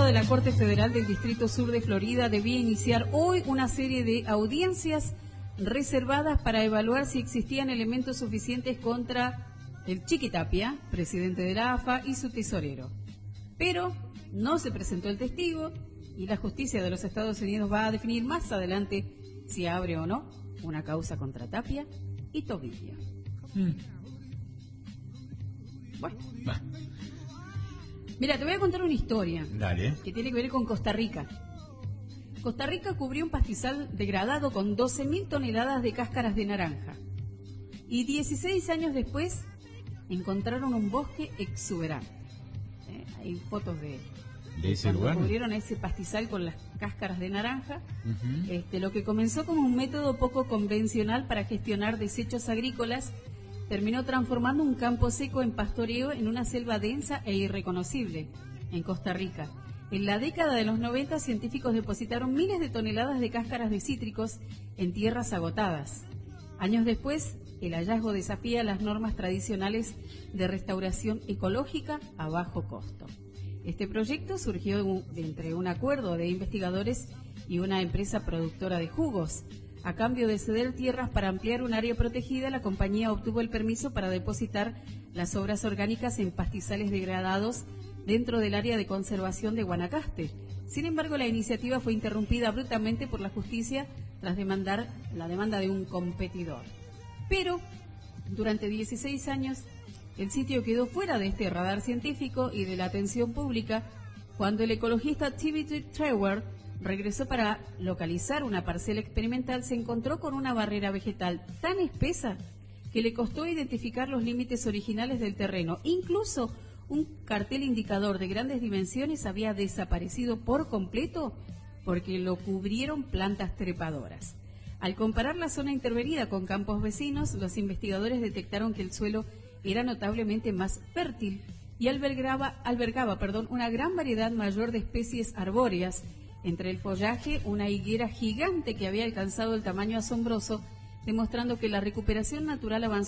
juzgado de la Corte Federal del Distrito Sur de Florida debía iniciar hoy una serie de audiencias reservadas para evaluar si existían elementos suficientes contra el Chiqui Tapia, presidente de la AFA, y su tesorero. Pero no se presentó el testigo y la justicia de los Estados Unidos va a definir más adelante si abre o no una causa contra Tapia y Tobilla. Bueno. Mira, te voy a contar una historia. Dale. Que tiene que ver con Costa Rica. Costa Rica cubrió un pastizal degradado con 12.000 toneladas de cáscaras de naranja. Y 16 años después encontraron un bosque exuberante. Hay fotos de ese lugar. Cubrieron ese pastizal con las cáscaras de naranja. Lo que comenzó como un método poco convencional para gestionar desechos agrícolas terminó transformando un campo seco en pastoreo en una selva densa e irreconocible en Costa Rica. En la década de los 90, científicos depositaron miles de toneladas de cáscaras de cítricos en tierras agotadas. Años después, el hallazgo desafía las normas tradicionales de restauración ecológica a bajo costo. Este proyecto surgió entre un acuerdo de investigadores y una empresa productora de jugos. A cambio de ceder tierras para ampliar un área protegida, la compañía obtuvo el permiso para depositar las obras orgánicas en pastizales degradados dentro del área de conservación de Guanacaste. Sin embargo, la iniciativa fue interrumpida abruptamente por la justicia tras la demanda de un competidor. Pero, durante 16 años, el sitio quedó fuera de este radar científico y de la atención pública cuando el ecologista Timothy Treuer regresó para localizar una parcela experimental. Se encontró con una barrera vegetal tan espesa que le costó identificar los límites originales del terreno. Incluso un cartel indicador de grandes dimensiones había desaparecido por completo porque lo cubrieron plantas trepadoras. Al comparar la zona intervenida con campos vecinos, los investigadores detectaron que el suelo era notablemente más fértil y albergaba una gran variedad mayor de especies arbóreas. Entre el follaje, una higuera gigante que había alcanzado el tamaño asombroso, demostrando que la recuperación natural avanzó